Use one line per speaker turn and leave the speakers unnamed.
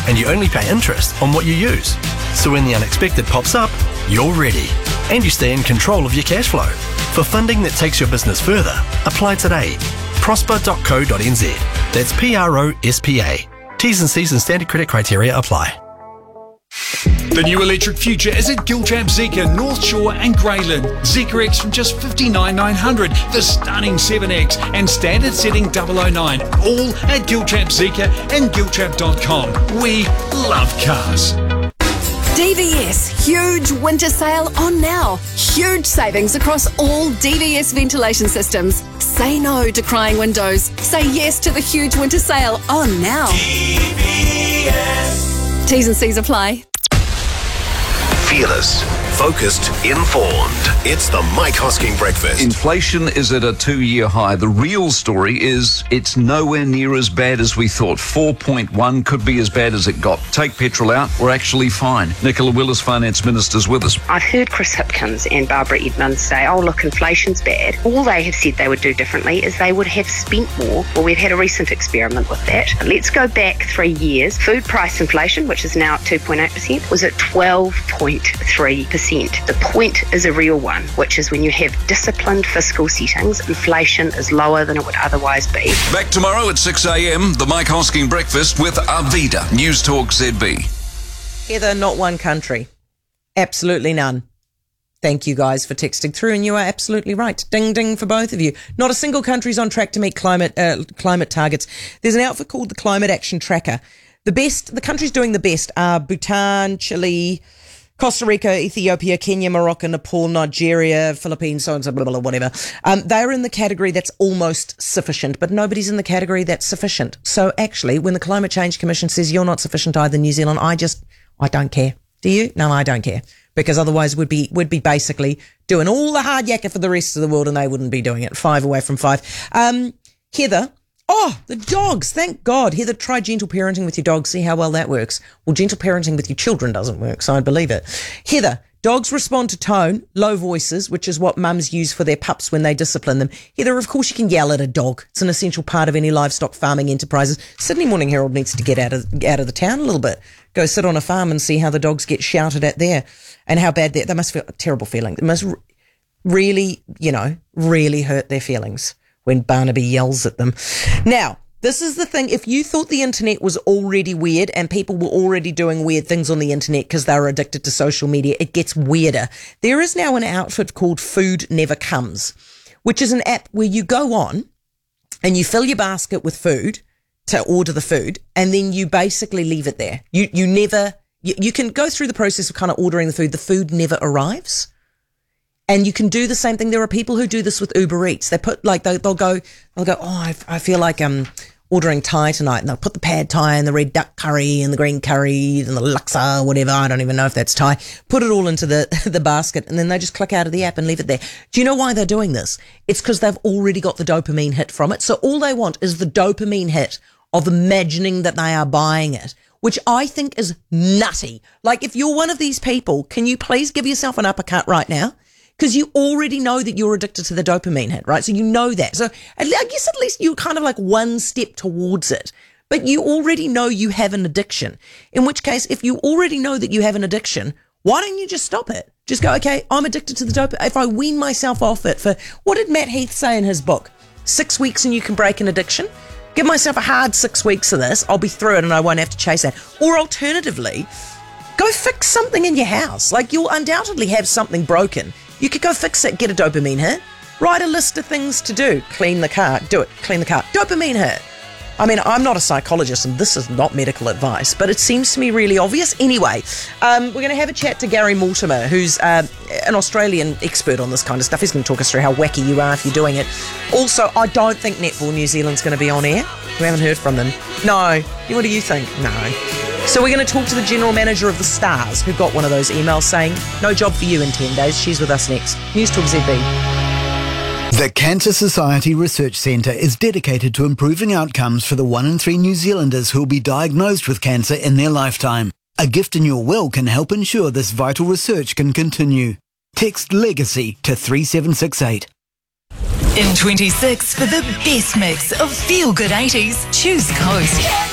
and you only pay interest on what you use. So when the unexpected pops up, you're ready. And you stay in control of your cash flow. For funding that takes your business further, apply today. Prosper.co.nz. That's PROSPA. T's and C's and standard credit criteria apply.
The new electric future is at Giltrap Zeekr, North Shore and Greyland. Zeekr X from just $59,900, the stunning 7X and standard setting 009. All at Giltrap Zeekr and Giltrap.com. We love cars.
DVS huge winter sale on now. Huge savings across all DVS ventilation systems. Say no to crying windows. Say yes to the huge winter sale on now. DVS. T's and C's apply.
Fearless, focused, informed. It's the Mike Hosking Breakfast.
Inflation is at a 2-year high. The real story is it's nowhere near as bad as we thought. 4.1 could be as bad as it got. Take petrol out, we're actually fine. Nicola Willis, Finance Minister's with us.
I've heard Chris Hipkins and Barbara Edmonds say, oh, look, inflation's bad. All they have said they would do differently is they would have spent more. Well, we've had a recent experiment with that. Let's go back 3 years. Food price inflation, which is now at 2.8%, was at 12.3%. The point is a real one, which is when you have disciplined fiscal settings, inflation is lower than it would otherwise be.
Back tomorrow at 6 a.m, the Mike Hosking Breakfast with Arvida, News Talk ZB.
Heather, not one country. Absolutely none. Thank you guys for texting through, and you are absolutely right. Ding, ding for both of you. Not a single country's on track to meet climate targets. There's an outfit called the Climate Action Tracker. The countries doing the best are Bhutan, Chile, Costa Rica, Ethiopia, Kenya, Morocco, Nepal, Nigeria, Philippines, so on, so blah, blah, blah, whatever. They're in the category that's almost sufficient, but nobody's in the category that's sufficient. So actually, when the Climate Change Commission says you're not sufficient either, New Zealand, I don't care. Do you? No, I don't care. Because otherwise we'd be basically doing all the hard yakka for the rest of the world, and they wouldn't be doing it. 5 away from 5. Heather. Oh, the dogs. Thank God. Heather, try gentle parenting with your dogs. See how well that works. Well, gentle parenting with your children doesn't work, so I'd believe it. Heather, dogs respond to tone, low voices, which is what mums use for their pups when they discipline them. Heather, of course you can yell at a dog. It's an essential part of any livestock farming enterprises. Sydney Morning Herald needs to get out of the town a little bit. Go sit on a farm and see how the dogs get shouted at there and how bad they must feel. A terrible feeling. It must really, really hurt their feelings when Barnaby yells at them. Now, this is the thing. If you thought the internet was already weird and people were already doing weird things on the internet because they were addicted to social media, it gets weirder. There is now an outfit called Food Never Comes, which is an app where you go on and you fill your basket with food to order the food, and then you basically leave it there. You can go through the process of kind of ordering the food. The food never arrives. And you can do the same thing. There are people who do this with Uber Eats. They put they'll go, oh, I feel like ordering Thai tonight, and they'll put the pad Thai and the red duck curry and the green curry and the laksa, whatever. I don't even know if that's Thai. Put it all into the basket, and then they just click out of the app and leave it there. Do you know why they're doing this? It's because they've already got the dopamine hit from it. So all they want is the dopamine hit of imagining that they are buying it, which I think is nutty. Like, if you're one of these people, can you please give yourself an uppercut right now? Because you already know that you're addicted to the dopamine hit, right? So you know that. So I guess at least you're kind of like one step towards it. But you already know you have an addiction. In which case, if you already know that you have an addiction, why don't you just stop it? Just go, okay, I'm addicted to the dopamine. If I wean myself off it for, what did Matt Heath say in his book? 6 weeks and you can break an addiction? Give myself a hard 6 weeks of this. I'll be through it and I won't have to chase that. Or alternatively, go fix something in your house. Like, you'll undoubtedly have something broken. You could go fix it, get a dopamine hit. Write a list of things to do. Clean the car. Do it. Clean the car. Dopamine hit. I mean, I'm not a psychologist and this is not medical advice, but it seems to me really obvious. Anyway, we're going to have a chat to Gary Mortimer, who's an Australian expert on this kind of stuff. He's going to talk us through how wacky you are if you're doing it. Also, I don't think Netball New Zealand's going to be on air. We haven't heard from them. No. What do you think? No. So we're going to talk to the general manager of the Stars, who got one of those emails saying, no job for you in 10 days. She's with us next. News Talk ZB.
The Cancer Society Research Centre is dedicated to improving outcomes for the 1 in 3 New Zealanders who will be diagnosed with cancer in their lifetime. A gift in your will can help ensure this vital research can continue. Text LEGACY to 3768.
In 26, for the best mix of feel-good 80s, choose Coast.